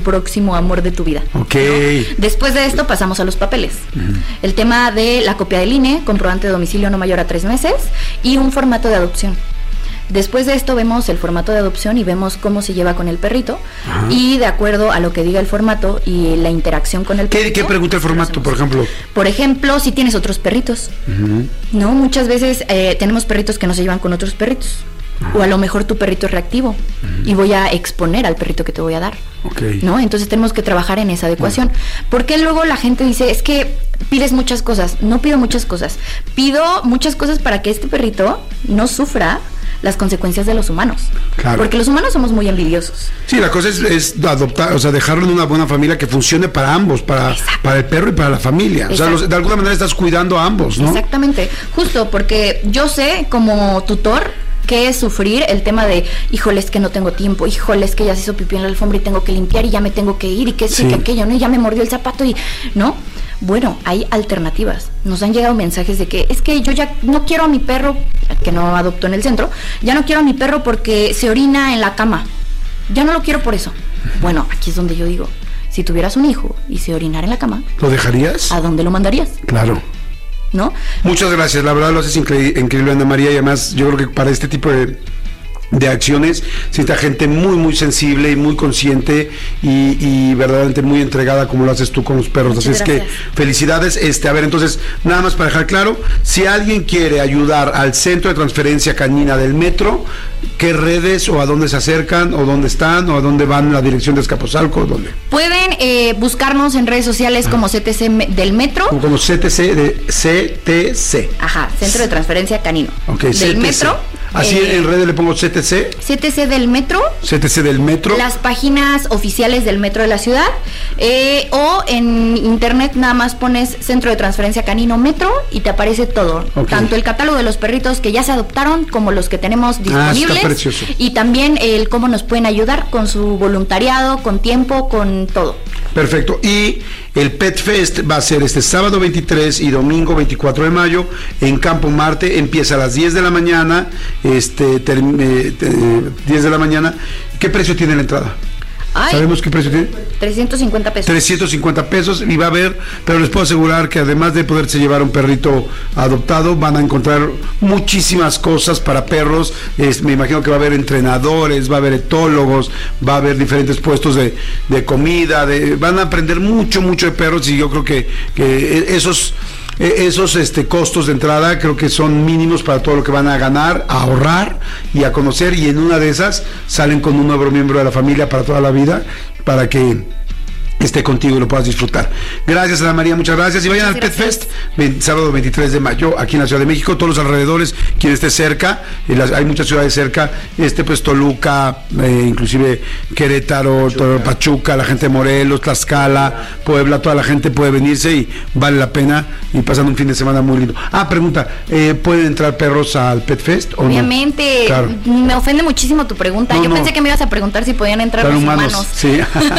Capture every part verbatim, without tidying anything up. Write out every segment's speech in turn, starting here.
próximo amor de tu vida. Ok. ¿No? Después de esto pasamos a los papeles. Uh-huh. El tema de la copia del I N E, comprobante de domicilio no mayor a tres meses y un formato de adopción. Después de esto vemos el formato de adopción y vemos cómo se lleva con el perrito. Ajá. Y de acuerdo a lo que diga el formato y la interacción con el ¿Qué, perrito. ¿Qué pregunta el formato, por ejemplo? Por ejemplo, si tienes otros perritos. Uh-huh. No, muchas veces eh, tenemos perritos que no se llevan con otros perritos. Uh-huh. O a lo mejor tu perrito es reactivo uh-huh. y voy a exponer al perrito que te voy a dar. Okay. ¿No? Entonces tenemos que trabajar en esa adecuación. Uh-huh. Porque luego la gente dice, es que pides muchas cosas. No pido muchas cosas. Pido muchas cosas para que este perrito no sufra las consecuencias de los humanos. Claro. Porque los humanos somos muy envidiosos. Sí, la cosa es, es adoptar, o sea, dejarlo en una buena familia que funcione para ambos, para, para el perro y para la familia. Exacto. O sea, los, de alguna manera estás cuidando a ambos, ¿no? Exactamente. Justo, porque yo sé como tutor qué es sufrir el tema de, híjole, es que no tengo tiempo, híjole, es que ya se hizo pipí en la alfombra y tengo que limpiar y ya me tengo que ir y que sí, que aquello, ¿no? Y ya me mordió el zapato y, ¿no? Bueno, hay alternativas. Nos han llegado mensajes de que es que yo ya no quiero a mi perro, que no adoptó en el centro, ya no quiero a mi perro porque se orina en la cama. Ya no lo quiero por eso. Bueno, aquí es donde yo digo, si tuvieras un hijo y se orinara en la cama, ¿lo dejarías? ¿A dónde lo mandarías? Claro. ¿No? Muchas gracias, la verdad lo haces incre- increíble, Ana María, y además yo creo que para este tipo de de acciones, necesita gente muy muy sensible y muy consciente y, y verdaderamente muy entregada como lo haces tú con los perros. Muchas Así gracias. Es que felicidades. Este, a ver, entonces, nada más para dejar claro, si alguien quiere ayudar al Centro de Transferencia Canina del Metro, ¿qué redes o a dónde se acercan o dónde están o a dónde van la dirección de Azcapotzalco? ¿Dónde? Pueden eh, buscarnos en redes sociales ah. como C T C del Metro. Como, como C T C de C T C. Ajá, Centro de Transferencia Canino. Ok, del C T C. Metro. Así eh, en redes le pongo C T C. C T C del Metro. C T C del Metro. Las páginas oficiales del Metro de la ciudad. Eh, o en internet nada más pones Centro de Transferencia Canino Metro y te aparece todo. Okay. Tanto el catálogo de los perritos que ya se adoptaron como los que tenemos disponibles. Ah, está precioso. Y también el cómo nos pueden ayudar con su voluntariado, con tiempo, con todo. Perfecto. Y el Pet Fest va a ser este sábado veintitrés y domingo veinticuatro de mayo en Campo Marte. Empieza a las diez de la mañana. Este, ter, eh, eh, diez de la mañana. ¿Qué precio tiene la entrada? Ay, ¿sabemos qué precio tiene? trescientos cincuenta pesos. trescientos cincuenta pesos y va a haber, pero les puedo asegurar que además de poderse llevar un perrito adoptado, van a encontrar muchísimas cosas para perros. Es, me imagino que va a haber entrenadores, va a haber etólogos, va a haber diferentes puestos de, de comida, de, van a aprender mucho, mucho de perros y yo creo que, que esos... Esos este, costos de entrada creo que son mínimos para todo lo que van a ganar, a ahorrar y a conocer, y en una de esas salen con un nuevo miembro de la familia para toda la vida, para que esté contigo y lo puedas disfrutar. Gracias, Ana María, muchas gracias. Y vayan muchas al gracias. Pet Fest, veinte, sábado veintitrés de mayo, aquí en la Ciudad de México, todos los alrededores, quien esté cerca, las, hay muchas ciudades cerca, este pues Toluca, eh, inclusive Querétaro, Pachuca. Pachuca, la gente de Morelos, Tlaxcala, Puebla, toda la gente puede venirse y vale la pena y pasan un fin de semana muy lindo. Ah, pregunta, eh, ¿pueden entrar perros al Pet Fest o Obviamente, no? Claro. Me ofende muchísimo tu pregunta. No, Yo no. pensé que me ibas a preguntar si podían entrar los humanos. humanos. Sí.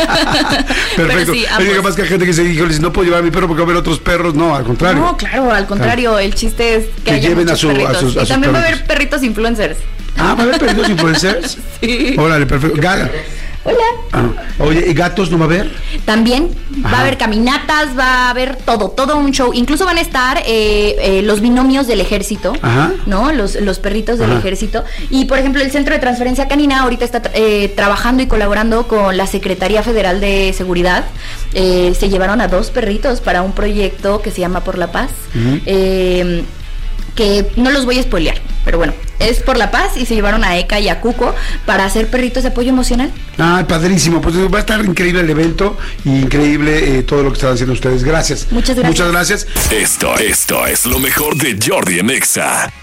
Perfecto. Sí, pero capaz que hay gente que se dice, no puedo llevar a mi perro porque va a haber otros perros. No, al contrario. No, claro, al contrario. Claro. El chiste es que, que haya lleven muchos a, su, perritos. a sus a Y también sus va a haber perritos influencers. Ah, ¿va a haber perritos influencers? Sí. Órale, perfecto. Gaga. Hola. Ah, oye, ¿y gatos no va a haber? También Ajá. va a haber caminatas, va a haber todo, todo un show. Incluso van a estar eh, eh, los binomios del ejército, Ajá. ¿no? Los, los perritos del Ajá. ejército. Y, por ejemplo, el Centro de Transferencia Canina ahorita está eh, trabajando y colaborando con la Secretaría Federal de Seguridad. Eh, se llevaron a dos perritos para un proyecto que se llama Por la Paz. Uh-huh. Eh, que no los voy a spoilear, pero bueno, es por la paz y se llevaron a Eka y a Cuco para hacer perritos de apoyo emocional. Ah, padrísimo, pues va a estar increíble el evento y increíble eh, todo lo que están haciendo ustedes. Gracias. Muchas gracias. Muchas gracias. Esto, esto es lo mejor de Jordi en Exa.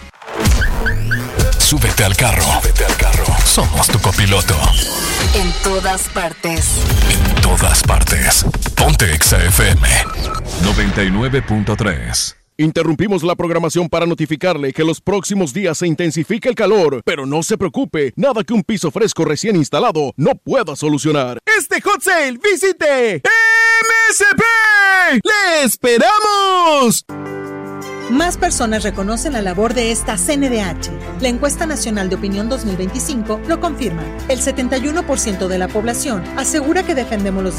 Súbete al carro. Súbete al carro. Somos tu copiloto. En todas partes. En todas partes. Ponte Exa F M noventa y nueve punto tres. Interrumpimos la programación para notificarle que los próximos días se intensifica el calor, pero no se preocupe, nada que un piso fresco recién instalado no pueda solucionar. Este hot sale visite M S P. ¡Le esperamos! Más personas reconocen la labor de esta C N D H. La encuesta nacional de opinión dos mil veinticinco lo confirma. El setenta y uno por ciento de la población asegura que defendemos los